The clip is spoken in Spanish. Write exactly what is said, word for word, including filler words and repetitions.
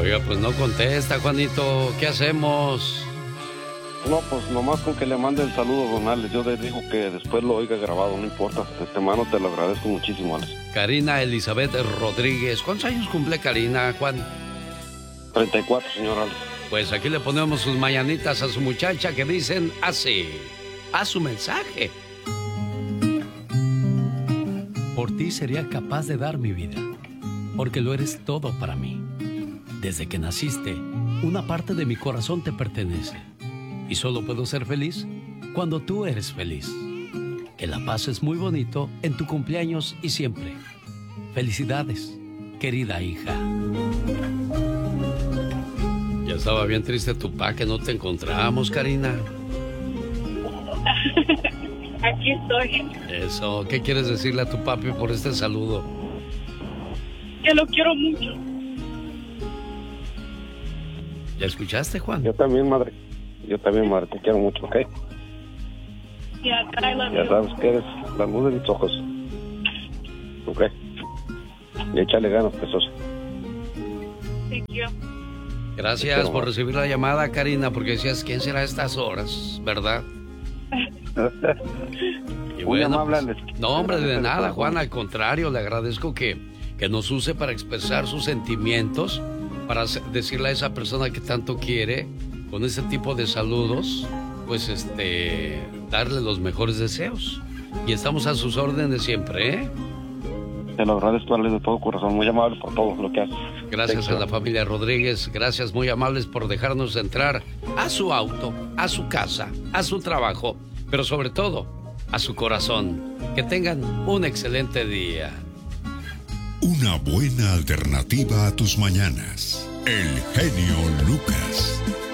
Oiga, pues no contesta, Juanito. ¿Qué hacemos? No, pues nomás con que le mande el saludo, don Alex. Yo le digo que después lo oiga grabado, no importa. De antemano te lo agradezco muchísimo, Alex. Karina Elizabeth Rodríguez. ¿Cuántos años cumple Karina, Juan? treinta y cuatro, señor Alex. Pues aquí le ponemos sus mañanitas a su muchacha que dicen así. A su mensaje. Por ti sería capaz de dar mi vida, porque lo eres todo para mí. Desde que naciste, una parte de mi corazón te pertenece. Y solo puedo ser feliz cuando tú eres feliz. Que la pases muy bonito en tu cumpleaños y siempre. Felicidades, querida hija. Ya estaba bien triste tu pa que no te encontramos, Karina. Aquí estoy. Eso, ¿qué quieres decirle a tu papi por este saludo? Que lo quiero mucho. ¿Ya escuchaste, Juan? Yo también, madre. Yo también, madre, te quiero mucho, ¿ok? Yeah, I love Ya you. sabes que eres la luz de mis ojos. ¿Ok? Y échale ganas, preciosa. Thank you. Gracias por recibir la llamada, Karina, porque decías, ¿quién será a estas horas? ¿Verdad? Y Muy bueno, amable, pues, Alex. no, hombre, de Gracias, nada, corazón. Juan, al contrario, le agradezco que, que nos use para expresar sus sentimientos, para se- decirle a esa persona que tanto quiere, con ese tipo de saludos, pues este, darle los mejores deseos. Y estamos a sus órdenes siempre, ¿eh? Te lo agradezco, Alex, de todo corazón. Muy amable por todo lo que haces. Gracias a la familia Rodríguez, gracias muy amables por dejarnos entrar a su auto, a su casa, a su trabajo, pero sobre todo a su corazón. Que tengan un excelente día. Una buena alternativa a tus mañanas. El genio Lucas.